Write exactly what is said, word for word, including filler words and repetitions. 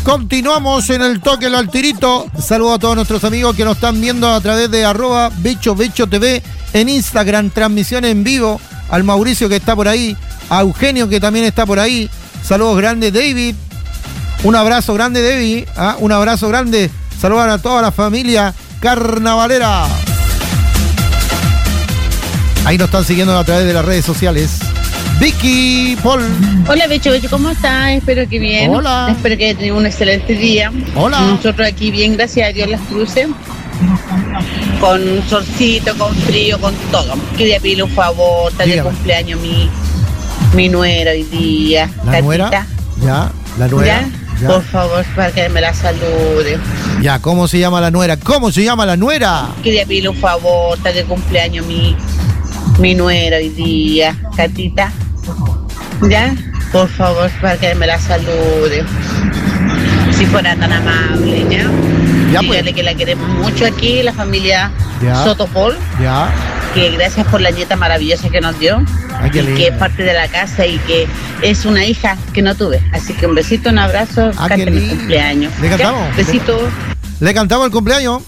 Continuamos en el toque al tirito. Saludos a todos nuestros amigos que nos están viendo a través de arroba Becho Becho T V en Instagram, transmisión en vivo. Al Mauricio que está por ahí, a Eugenio que también está por ahí. Saludos grandes, David. Un abrazo grande, David. ¿Ah? Un abrazo grande. Saludos a toda la familia carnavalera. Ahí nos están siguiendo a través de las redes sociales. Vicky, Paul. Hola, Becho, Becho, ¿cómo estás? Espero que bien. Hola. Espero que haya tenido un excelente día. Hola. Nosotros aquí bien, gracias a Dios, las cruces. Con solcito, con frío, con todo. Quería pedirle un favor, está de cumpleaños mi, mi nuera hoy día. ¿La Catita. nuera? Ya, la nuera. ¿Ya? Ya. Por favor, para que me la salude. Ya, ¿cómo se llama la nuera? ¿Cómo se llama la nuera? Quería pedirle un favor, está de cumpleaños mi, mi nuera hoy día. Catita. ¿Ya? Por favor, para que me la salude. Si fuera tan amable, ¿ya? Ya, Dígale pues. que la queremos mucho aquí, la familia Ya. Sotopol, Ya. que gracias por la nieta maravillosa que nos dio, Ay, qué y linda. que es parte de la casa y que es una hija que no tuve. Así que un besito, un abrazo, Ah, qué cante mi lindo. cumpleaños. ¿Le ¿Ya? cantamos? Besito. Le cantamos el cumpleaños.